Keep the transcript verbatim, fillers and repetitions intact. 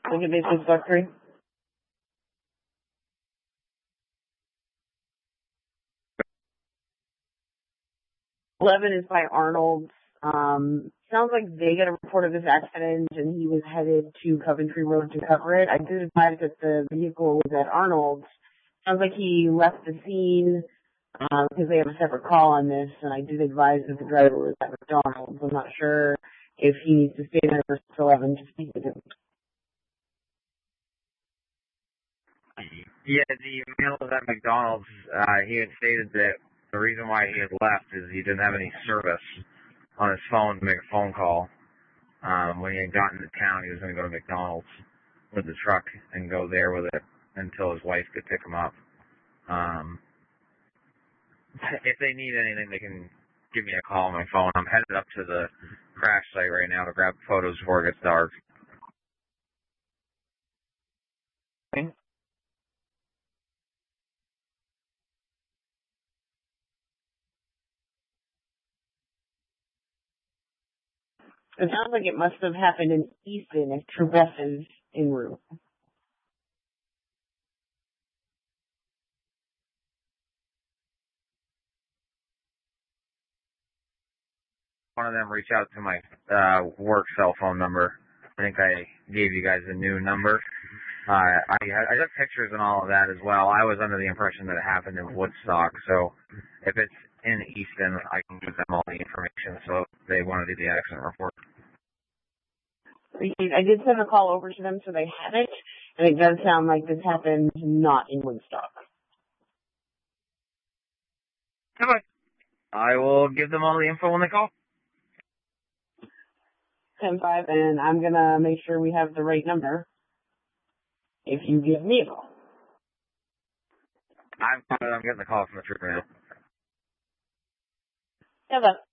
Look at this factory. eleven is by Arnold. Um, sounds like they got a report of this accident and he was headed to Coventry Road to cover it. I did advise that the vehicle was at Arnold's. Sounds like he left the scene uh, because they have a separate call on this, and I did advise that the driver was at McDonald's. I'm not sure if he needs to stay there for eleven to speak with him. Yeah, the male was at McDonald's. Uh, he had stated that the reason why he had left is he didn't have any service on his phone to make a phone call. Um, when he had gotten to town, he was going to go to McDonald's with the truck and go there with it until his wife could pick him up. Um, if they need anything, they can give me a call on my phone. I'm headed up to the crash site right now to grab photos before it gets dark. Okay. It sounds like it must have happened in Easton if Trebess is en route. One of them reach out to my uh, work cell phone number. I think I gave you guys a new number. Uh, I, I took pictures and all of that as well. I was under the impression that it happened in Woodstock, so if it's in Easton, I can give them all the information so if they want to do the accident report. I did send a call over to them so they had it, and it does sound like this happened not in Woodstock. Okay. I will give them all the info when they call. ten five, and I'm going to make sure we have the right number if you give me a call. I'm, I'm getting the call from the trooper now. Yeah, but